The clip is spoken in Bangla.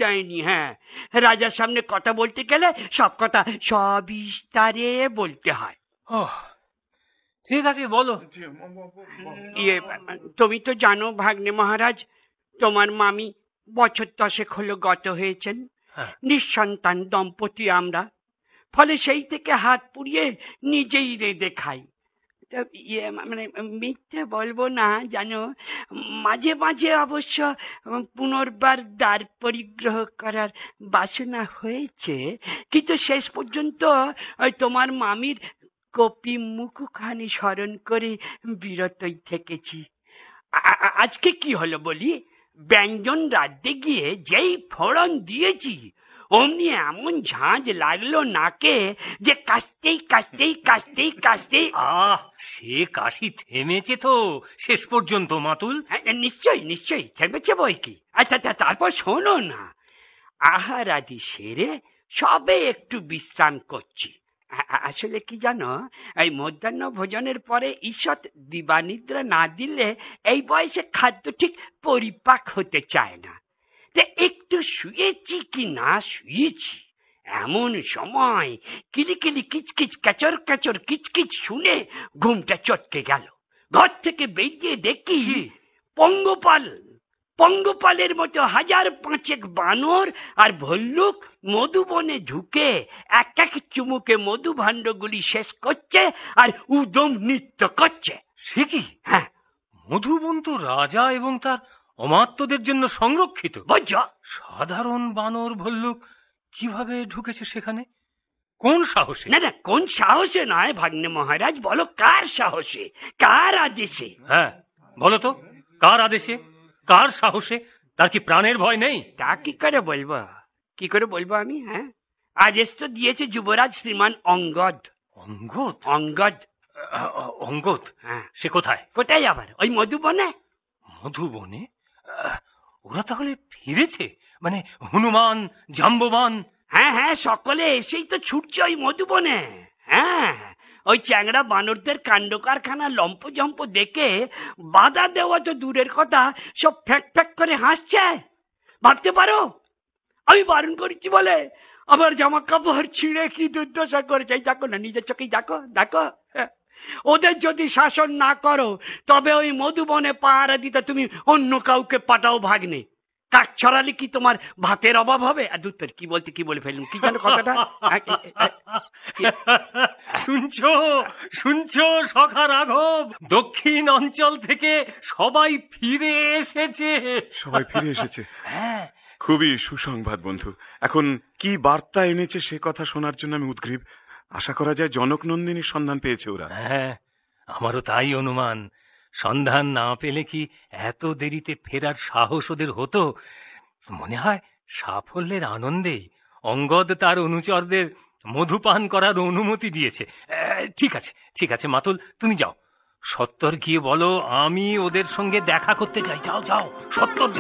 দেয়নি। হ্যাঁ, রাজার সামনে কথা বলতে গেলে সব কথা সবিস্তারে বলতে হয়। ও ঠিক আছে, বলো। তুমি তো জানো ভাগ্নে মহারাজ, তোমার মামি বছর 10 হলো গত হয়েছেন। হ্যাঁ। নিঃসন্তান দম্পতি আমরা, ফলে সেই থেকে হাত পুড়িয়ে নিজেই রেঁধে খাই। মানে মিথ্যে বলবো না জানো, মাঝে মাঝে অবশ্য পুনর্বার দ্বার পরিগ্রহ করার বাসনা হয়েছে, কিন্তু শেষ পর্যন্ত ওই তোমার মামির কপি মুখখানি স্মরণ করে বিরতই থেকেছি। আজকে কি হলো বলি, ব্যঞ্জন রাঁধতে গিয়ে যেই ফোড়ন দিয়েছি, অমনি এমন ঝাঁঝ লাগলো নাকে যে কাশতেই সে কাশি থেমেছে তো শেষ পর্যন্ত মাতুল? নিশ্চয়ই থেমেছে বই কি। আচ্ছা, তারপর শোনো না, আহার আদি সেরে সবে একটু বিশ্রাম করছি। আসলে কি জানো, এই মধ্যাহ্ন ভোজনের পরে ঈষৎ দিবানিদ্রা না দিলে এই বয়সে খাদ্য ঠিক পরিপাক হতে চায় না। একটু শুয়েছি কি না শুয়েছি, এমন সময় কিলিকিলি কিচকিচ ক্যাচর ক্যাচর কিচকিচ শুনে ঘুমটা চটকে গেল। ঘর থেকে বেরিয়ে দেখি পঙ্গপালের মতো 1000-5 বানর আর ভল্লুক মধুবনে ঢুকে এক এক চুমুকে মধু ভাণ্ডগুলি শেষ করছে আর উদম নৃত্য করছে। সে কি? হ্যাঁ, মধুবন তো রাজা এবং তার অমাত্যদের জন্য সংরক্ষিত। বুঝছো? সাধারণ বানর ভল্লুক কিভাবে ঢুকেছে সেখানে? কোন সাহসে? না, কোন সাহসে নয় ভাগ্নে মহারাজ, বলো কার সাহসে, কার আদেশে? হ্যাঁ বলো তো, কার আদেশে, কার সাহসে? তার কি প্রাণের ভয় নেই? তা কি করে বলবো আমি? হ্যাঁ, আদেশ তো দিয়েছে যুবরাজ শ্রীমান অঙ্গদ। অঙ্গদ? হ্যাঁ। সে কোথায়? কোথায় আবার? ওই মধুবনে। মধুবনে? ওরা তাহলে ফিরেছে? মানে হনুমান, জাম্ববান? হ্যাঁ, সকলে এসেই তো ছুটছে ওই মধুবনে। হ্যাঁ, ওই চ্যাংড়া বানরদের কাণ্ড কারখানা লম্পজম্প দেখে বাধা দেওয়া তো দূরের কথা, সব ফ্যাক করে হাসছে। ভাবতে পারো, আমি বারণ করেছি বলে আমার জামা কাপড় ছিঁড়ে কি দুর্দশা করেছে। দেখো না, নিজের চোখেই দেখো। ওদের যদি শাসন না করো, তবে ওই মধুবনে পাহারা দিতে তুমি অন্য কাউকে পাঠাও ভাগ্নে। কাক ছড়ালে কি তোমার ভাতের অভাব হবে? আর দুধ কি বলে ফেলুন, কি জানো কথাটা? শুনছো সখা রাঘব, দক্ষিণ অঞ্চল থেকে সবাই ফিরে এসেছে। হ্যাঁ, খুবই সুসংবাদ বন্ধু। এখন কি বার্তা এনেছে সে কথা শোনার জন্য আমি উদগ্রীব। আশা করা যায় জনক নন্দিনীর সন্ধান পেয়েছে ওরা। হ্যাঁ, আমারও তাই অনুমান। সন্ধান না পেলে কি এত দেরিতে ফেরার সাহস ওদের হতো? মনে হয় সাফল্যের আনন্দেই অঙ্গদ তার অনুচরদের মধুপান করার অনুমতি দিয়েছে। ঠিক আছে মাতুল, তুমি যাও, সত্বর গিয়ে বলো আমি ওদের সঙ্গে দেখা করতে চাই। যাও সত্বর যাও।